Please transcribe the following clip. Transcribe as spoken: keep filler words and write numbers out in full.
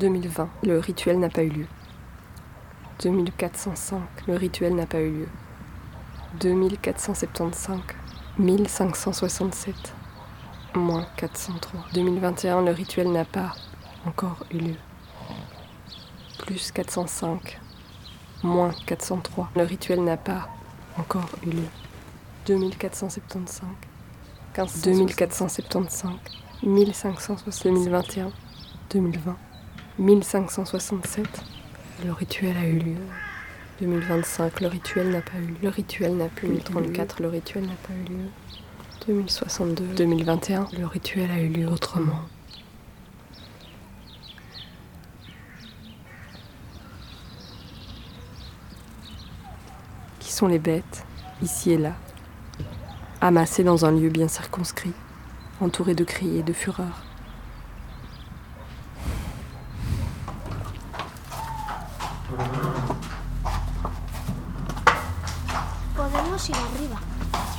deux mille vingt, le rituel n'a pas eu lieu. deux mille quatre cent cinq, le rituel n'a pas eu lieu. deux mille quatre cent soixante-quinze, mille cinq cent soixante-sept, moins quatre cent trois. deux mille vingt et un, le rituel n'a pas encore eu lieu. Plus quatre cent cinq, moins quatre cent trois. Le rituel n'a pas encore eu lieu. deux mille quatre cent soixante-quinze, deux mille quatre cent soixante-quinze, mille cinq cent soixante, deux mille vingt et un, deux mille vingt, mille cinq cent soixante-sept. Le rituel a eu lieu. deux mille vingt-cinq, le rituel n'a pas eu lieu. Le rituel n'a plus eu lieu. deux mille trente-quatre, le rituel n'a pas eu lieu. deux mille soixante-deux, deux mille vingt et un, le rituel a eu lieu autrement. Qui sont les bêtes, ici et là, amassées dans un lieu bien circonscrit, entourées de cris et de fureur. Podemos ir arriba.